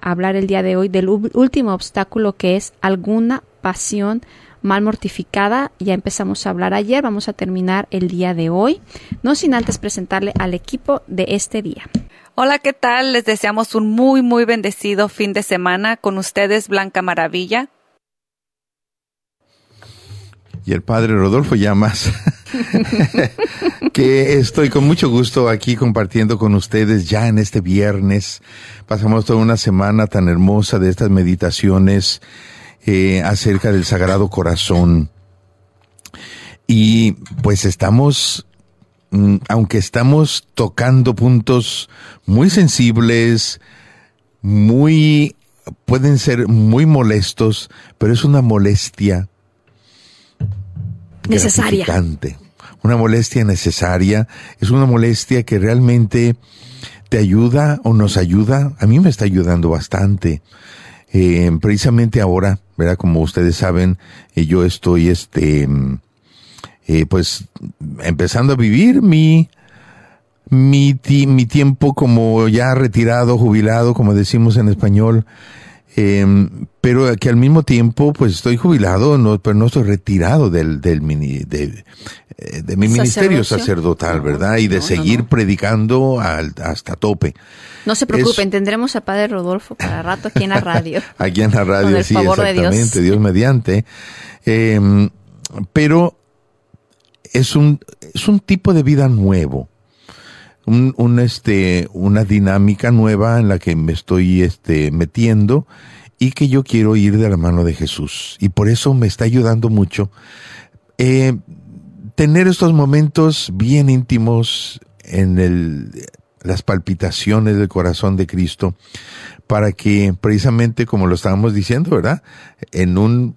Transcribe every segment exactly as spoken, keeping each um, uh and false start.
hablar el día de hoy del u- último obstáculo, que es alguna pasión mal mortificada. Ya empezamos a hablar ayer, vamos a terminar el día de hoy, no sin antes presentarle al equipo de este día. Hola, ¿qué tal? Les deseamos un muy, muy bendecido fin de semana. Con ustedes, Blanca Maravilla. Y el padre Rodolfo Llamas, que estoy con mucho gusto aquí compartiendo con ustedes ya en este viernes. Pasamos toda una semana tan hermosa de estas meditaciones eh, acerca del Sagrado Corazón. Y pues estamos, mm, aunque estamos tocando puntos muy sensibles, muy, pueden ser muy molestos, pero es una molestia necesaria. gratificante, una molestia necesaria, es una molestia que realmente te ayuda o nos ayuda. A mí me está ayudando bastante. Eh, precisamente ahora, ¿verdad? Como ustedes saben, eh, yo estoy, este, eh, pues, empezando a vivir mi, mi, ti- mi tiempo como ya retirado, jubilado, como decimos en español. Eh, pero que al mismo tiempo, pues estoy jubilado, no, pero no estoy retirado del, del mini, de, eh, de mi ministerio sacerdotal, ¿verdad? Y de No, no, seguir no. predicando al, hasta tope. No se preocupen, Es- tendremos a Padre Rodolfo para rato aquí en la radio. Aquí en la Con radio, el sí, favor de Dios. exactamente, Dios mediante. Eh, pero es un, es un tipo de vida nuevo. Un, un, este, una dinámica nueva en la que me estoy, este, metiendo y que yo quiero ir de la mano de Jesús. Y por eso me está ayudando mucho, eh, tener estos momentos bien íntimos en el, las palpitaciones del corazón de Cristo, para que precisamente, como lo estábamos diciendo, ¿verdad? En un,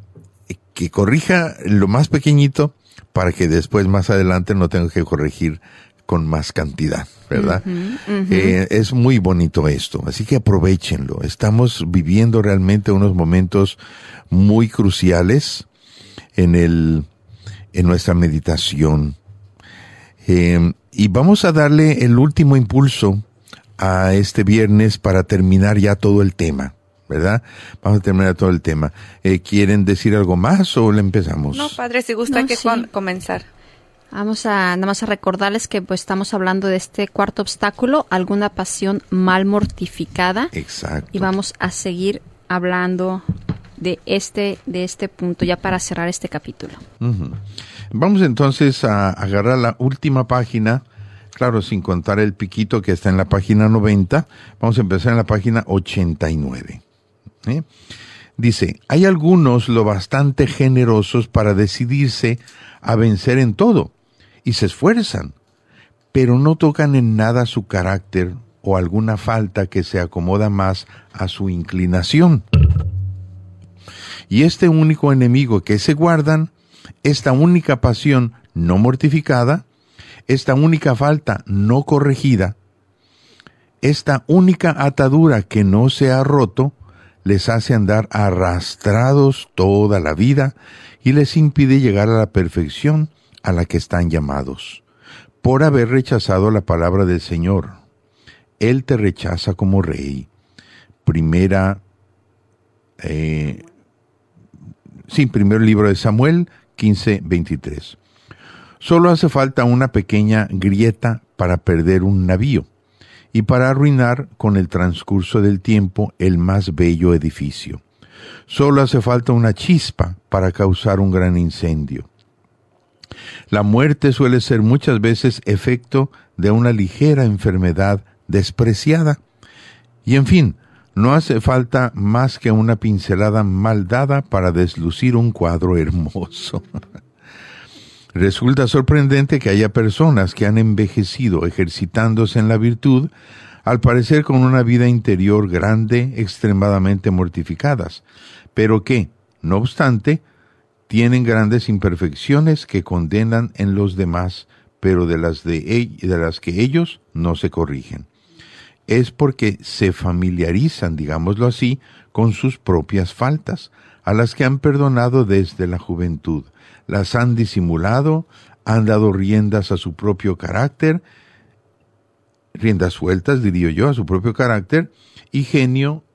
que corrija lo más pequeñito, para que después, más adelante, no tenga que corregir con más cantidad, ¿verdad? Ujú, ujú. Eh, es muy bonito esto, así que aprovechenlo. Estamos viviendo realmente unos momentos muy cruciales en el, en nuestra meditación. Eh, y vamos a darle el último impulso a este viernes para terminar ya todo el tema, ¿verdad? Vamos a terminar todo el tema. Eh, ¿Quieren decir algo más o le empezamos? No, padre, si gusta No, que sí. con- comenzar. Vamos a nada más a recordarles que pues estamos hablando de este cuarto obstáculo, alguna pasión mal mortificada, Exacto. y vamos a seguir hablando de este de este punto ya para cerrar este capítulo. Ujú. Vamos entonces a agarrar la última página, claro, sin contar el piquito que está en la página noventa. Vamos a empezar en la página ochenta y nueve. ¿eh? Dice, hay algunos lo bastante generosos para decidirse a vencer en todo, y se esfuerzan, pero no tocan en nada su carácter o alguna falta que se acomoda más a su inclinación. Y este único enemigo que se guardan, esta única pasión no mortificada, esta única falta no corregida, esta única atadura que no se ha roto, les hace andar arrastrados toda la vida y les impide llegar a la perfección a la que están llamados, por haber rechazado la palabra del Señor. Él te rechaza como rey. Primera, eh, sí, primer libro de Samuel, quince veintitrés. Solo hace falta una pequeña grieta para perder un navío y para arruinar con el transcurso del tiempo el más bello edificio. Solo hace falta una chispa para causar un gran incendio. La muerte suele ser muchas veces efecto de una ligera enfermedad despreciada. Y en fin, no hace falta más que una pincelada mal dada para deslucir un cuadro hermoso. Resulta sorprendente que haya personas que han envejecido ejercitándose en la virtud, al parecer con una vida interior grande, extremadamente mortificadas, pero que, no obstante, tienen grandes imperfecciones que condenan en los demás, pero de las, de, de las que ellos no se corrigen. Es porque se familiarizan, digámoslo así, con sus propias faltas, a las que han perdonado desde la juventud, las han disimulado, han dado riendas a su propio carácter, riendas sueltas, diría yo, a su propio carácter y genio